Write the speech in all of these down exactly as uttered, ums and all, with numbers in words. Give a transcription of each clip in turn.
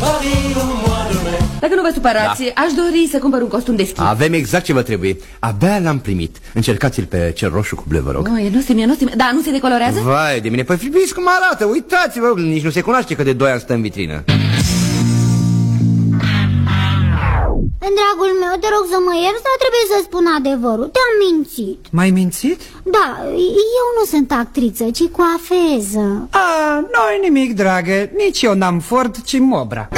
Dacă nu vă supărați, da. Aș dori să cumpăr un costum de schi. Avem exact ce vă trebuie. Abia l-am primit. Încercați-l pe cel roșu cu bleu, vă rog. Oh, nu se mie, nu se mie. Da, nu se decolorează? Vai de mine, păi fiți cum arată. Uitați-vă, nici nu se cunoaște că de doi ani stă în vitrină. Dragul meu, te rog să mă ierți, dar trebuie să spun adevărul. Te-am mințit. M-ai mințit? Da, eu nu sunt actriță, ci coafeză. A, nu-i nimic, dragă. Nici eu n-am Ford, ci Mobra.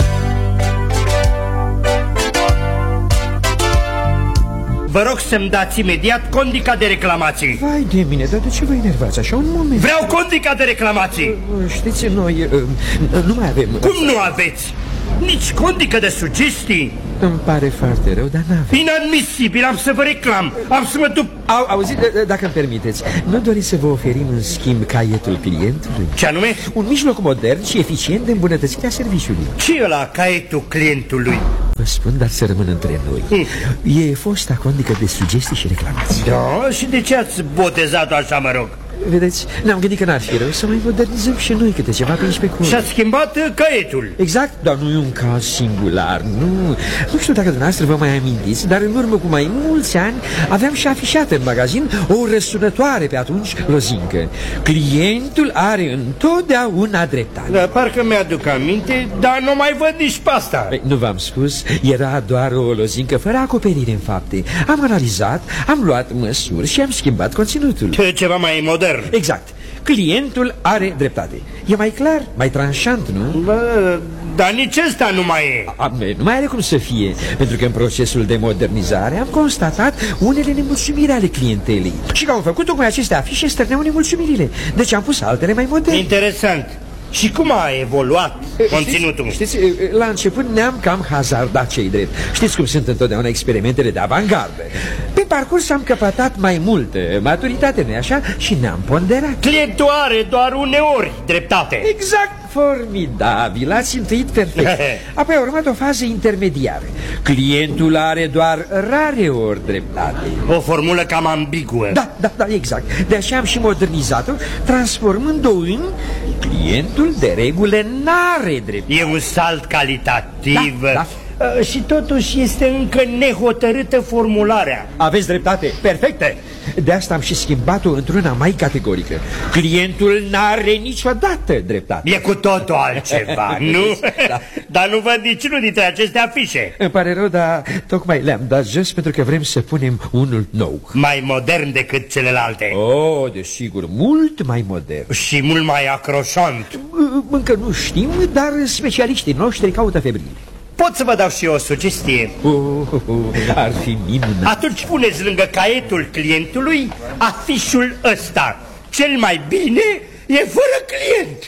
Vă rog să-mi dați imediat condica de reclamații. Vai de mine, dar de ce vă enervați așa? Un moment. Vreau condica de reclamații. Știți, noi nu mai avem. Cum nu aveți? Nici condică de sugestii? Îmi pare foarte rău, dar n-avem. Inadmisibil, am să vă reclam. Am să mă duc. Au, auzi, dacă îmi permiteți, nu doriți să vă oferim în schimb caietul clientului? Ce anume? Un mijloc modern și eficient de îmbunătățire a serviciului. Ce e ăla, caietul clientului? Vă spun, dar să rămân între noi. hmm. E fosta condică de sugestii și reclamații. Da? Și de ce ați botezat-o așa, mă rog? Vedeți, ne-am gândit că n-ar fi rău să mai modernizăm și noi câte ceva pe aici pe acolo. Și-ați schimbat caietul. Exact, dar nu e un caz singular, nu. Nu știu dacă dumneavoastră vă mai amintiți, dar în urmă cu mai mulți ani aveam și afișat în magazin o răsunătoare pe atunci lozincă. Clientul are întotdeauna dreptate. Da, parcă mi-aduc aminte, dar nu mai văd nici pe asta. Păi, nu v-am spus, era doar o lozincă fără acoperire în fapte. Am analizat, am luat măsuri și am schimbat conținutul. Ceva mai modern. Exact. Clientul are dreptate. E mai clar, mai tranșant, nu? Bă, dar nici ăsta nu mai e. A, nu mai are cum să fie, pentru că în procesul de modernizare am constatat unele nemulțumiri ale clientelei. Și că am făcut tocmai aceste afișe stârneau nemulțumirile. Deci am pus altele mai moderne. Interesant. Și cum a evoluat conținutul? Știți, știți, la început ne-am cam hazardat, ce-i drept. Știți cum sunt întotdeauna experimentele de avangardă. Pe parcurs am căpătat mai multă maturitate, nu-i așa? Și ne-am ponderat. Clientul are doar uneori dreptate. Exact, formidabil, ați intuit perfect. Apoi a urmat o fază intermediară. Clientul are doar rare ori dreptate. O formulă cam ambiguă. Da, da, da, exact. De așa am și modernizat-o, transformând-o în clientul de regulă n-are dreptate. E un salt calitativ. Da, da. Uh, și totuși este încă nehotărâtă formularea. Aveți dreptate, perfecte. De asta am și schimbat-o într-una mai categorică. Clientul n-are niciodată dreptate. E cu totul altceva, nu? Da. Dar nu văd niciunul dintre aceste afișe. Îmi pare rău, dar tocmai le-am dat jos pentru că vrem să punem unul nou. Mai modern decât celelalte. Oh, desigur, mult mai modern. Și mult mai acroșant. Încă nu știm, dar specialiștii noștri caută febril. Pot să vă dau și eu o sugestie? Oh, oh, oh, ar fi minunat. Atunci puneți lângă caietul clientului afișul ăsta. Cel mai bine e fără client.